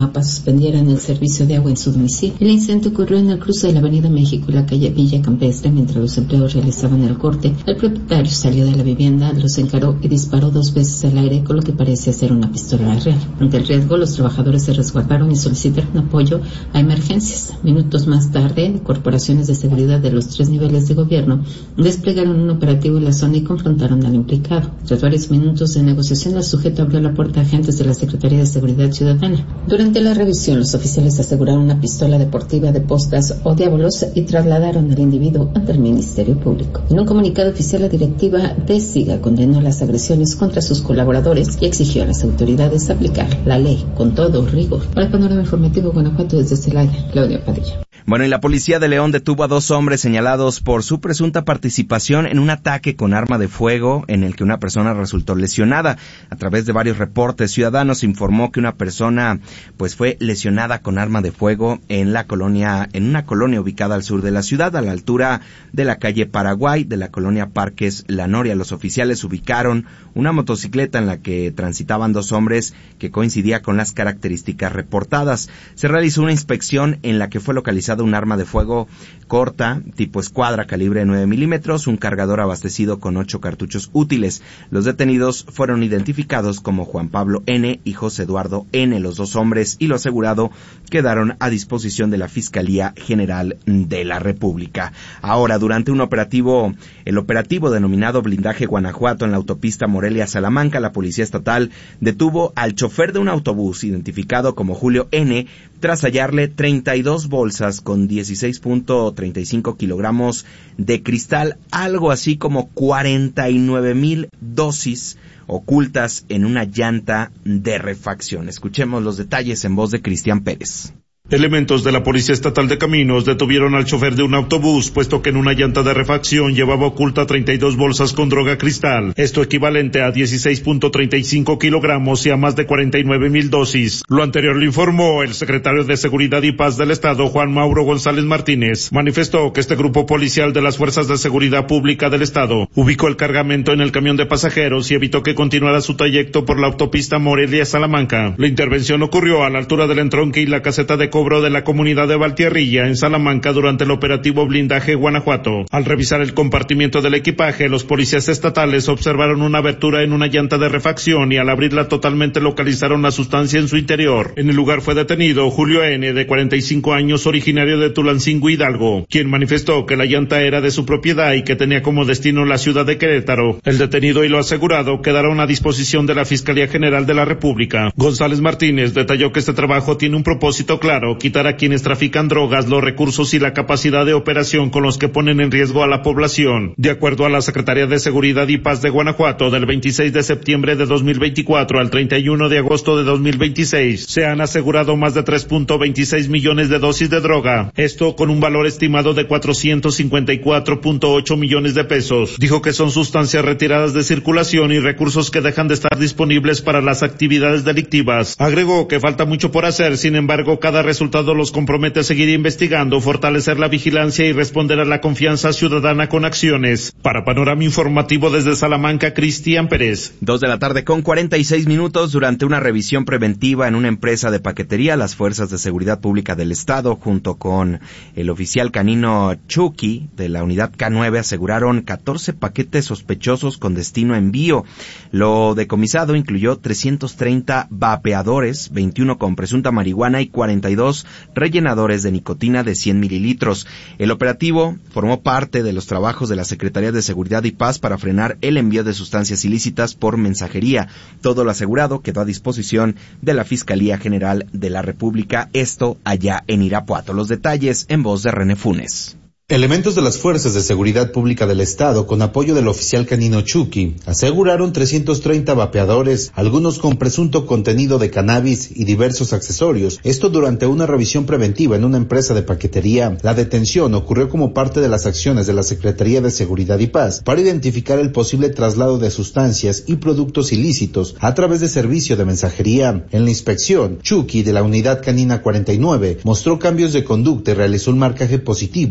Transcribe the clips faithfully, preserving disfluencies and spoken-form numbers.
Tamaulipas suspendieran el servicio de agua en su domicilio. El incidente ocurrió en el cruce de la Avenida México y la calle Villa Campestre. Mientras los empleados realizaban el corte, el propietario salió de la vivienda, los encaró y disparó dos veces al aire con lo que parece ser una pistola real. Ante el riesgo, los trabajadores se resguardaron y solicitaron apoyo a emergencias. Minutos más tarde, corporaciones de seguridad de los tres niveles de gobierno desplegaron un operativo en la zona y confrontaron al implicado. Tras varios minutos de negociación, el sujeto abrió la puerta a agentes de la Secretaría de Seguridad Ciudadana. Durante la revisión, los oficiales aseguraron una pistola deportiva de postas o diábolos y trasladaron al individuo ante el Ministerio Público. En un comunicado oficial, la directiva de SIGA condenó las agresiones contra sus colaboradores y exigió a las autoridades aplicar la ley con todo rigor. Para el panorama informativo, Guanajuato, desde Celaya, Claudia Padilla. Bueno, y la policía de León detuvo a dos hombres señalados por su presunta participación en un ataque con arma de fuego en el que una persona resultó lesionada. A través de varios reportes ciudadanos se informó que una persona pues fue lesionada con arma de fuego en la colonia, en una colonia ubicada al sur de la ciudad, a la altura de la calle Paraguay de la colonia Parques La Noria. Los oficiales ubicaron una motocicleta en la que transitaban dos hombres que coincidía con las características reportadas. Se realizó una inspección en la que fue localizada un arma de fuego corta, tipo escuadra, calibre nueve milímetros, un cargador abastecido con ocho cartuchos útiles. Los detenidos fueron identificados como Juan Pablo N. y José Eduardo N. Los dos hombres y lo asegurado quedaron a disposición de la Fiscalía General de la República. Ahora, durante un operativo, el operativo denominado Blindaje Guanajuato en la autopista Morelia-Salamanca, la Policía Estatal detuvo al chofer de un autobús identificado como Julio N. tras hallarle treinta y dos bolsas con dieciséis punto treinta y cinco kilogramos de cristal, algo así como cuarenta y nueve mil dosis ocultas en una llanta de refacción. Escuchemos los detalles en voz de Cristian Pérez. Elementos de la Policía Estatal de Caminos detuvieron al chofer de un autobús, puesto que en una llanta de refacción llevaba oculta treinta y dos bolsas con droga cristal, esto equivalente a dieciséis punto treinta y cinco kilogramos y a más de cuarenta y nueve mil dosis. Lo anterior lo informó el secretario de Seguridad y Paz del Estado, Juan Mauro González Martínez. Manifestó que este grupo policial de las Fuerzas de Seguridad Pública del Estado ubicó el cargamento en el camión de pasajeros y evitó que continuara su trayecto por la autopista Morelia-Salamanca. La intervención ocurrió a la altura del entronque y la caseta de cobro de la comunidad de Valtierrilla en Salamanca durante el operativo Blindaje Guanajuato. Al revisar el compartimiento del equipaje, los policías estatales observaron una abertura en una llanta de refacción y al abrirla totalmente localizaron la sustancia en su interior. En el lugar fue detenido Julio N., de cuarenta y cinco años, originario de Tulancingo, Hidalgo, quien manifestó que la llanta era de su propiedad y que tenía como destino la ciudad de Querétaro. El detenido y lo asegurado quedaron a disposición de la Fiscalía General de la República. González Martínez detalló que este trabajo tiene un propósito claro: quitar a quienes trafican drogas los recursos y la capacidad de operación con los que ponen en riesgo a la población. De acuerdo a la Secretaría de Seguridad y Paz de Guanajuato, del veintiséis de septiembre de dos mil veinticuatro al treinta y uno de agosto de dos mil veintiséis, se han asegurado más de tres punto veintiséis millones de dosis de droga, esto con un valor estimado de cuatrocientos cincuenta y cuatro punto ocho millones de pesos. Dijo que son sustancias retiradas de circulación y recursos que dejan de estar disponibles para las actividades delictivas. Agregó que falta mucho por hacer, sin embargo, cada resultado los compromete a seguir investigando, fortalecer la vigilancia y responder a la confianza ciudadana con acciones. Para Panorama Informativo desde Salamanca, Cristian Pérez. Dos de la tarde con cuarenta y seis minutos. Durante una revisión preventiva en una empresa de paquetería, las Fuerzas de Seguridad Pública del Estado, junto con el oficial canino Chucky de la unidad K nueve, aseguraron catorce paquetes sospechosos con destino a envío. Lo decomisado incluyó trescientos treinta vapeadores, veintiuno con presunta marihuana y cuarenta y dos rellenadores de nicotina de cien mililitros. El operativo formó parte de los trabajos de la Secretaría de Seguridad y Paz para frenar el envío de sustancias ilícitas por mensajería. Todo lo asegurado quedó a disposición de la Fiscalía General de la República, esto allá en Irapuato. Los detalles en voz de René Funes. Elementos de las Fuerzas de Seguridad Pública del Estado, con apoyo del oficial canino Chucky, aseguraron trescientos treinta vapeadores, algunos con presunto contenido de cannabis y diversos accesorios. Esto durante una revisión preventiva en una empresa de paquetería. La detención ocurrió como parte de las acciones de la Secretaría de Seguridad y Paz para identificar el posible traslado de sustancias y productos ilícitos a través de servicio de mensajería. En la inspección, Chucky, de la unidad canina cuarenta y nueve, mostró cambios de conducta y realizó un marcaje positivo sobre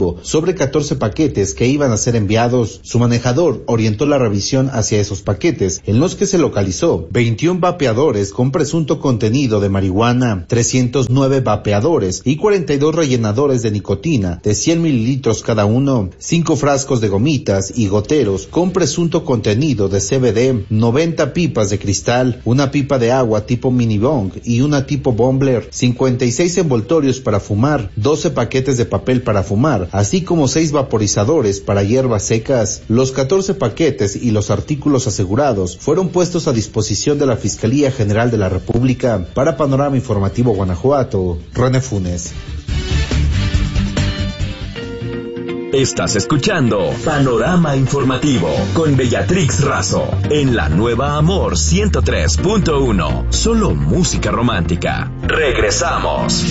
sobre catorce paquetes que iban a ser enviados. Su manejador orientó la revisión hacia esos paquetes, en los que se localizó veintiún vapeadores con presunto contenido de marihuana, trescientos nueve vapeadores y cuarenta y dos rellenadores de nicotina de cien mililitros cada uno, cinco frascos de gomitas y goteros con presunto contenido de C B D, noventa pipas de cristal, una pipa de agua tipo mini bong y una tipo Bombler, cincuenta y seis envoltorios para fumar, doce paquetes de papel para fumar, así como seis vaporizadores para hierbas secas. Los catorce paquetes y los artículos asegurados fueron puestos a disposición de la Fiscalía General de la República. Para Panorama Informativo Guanajuato, René Funes. Estás escuchando Panorama Informativo con Beatrix Razo en la nueva Amor ciento tres punto uno. Solo música romántica. Regresamos.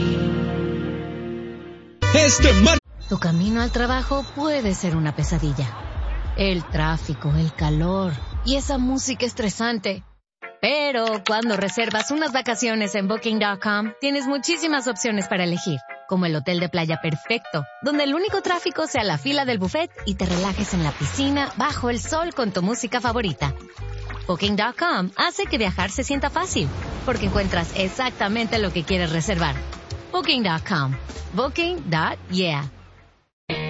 Este mar... Tu camino al trabajo puede ser una pesadilla. El tráfico, el calor y esa música estresante. Pero cuando reservas unas vacaciones en Booking punto com, tienes muchísimas opciones para elegir, como el hotel de playa perfecto, donde el único tráfico sea la fila del buffet y te relajes en la piscina bajo el sol con tu música favorita. Booking punto com hace que viajar se sienta fácil, porque encuentras exactamente lo que quieres reservar. Booking punto com. Booking. Yeah.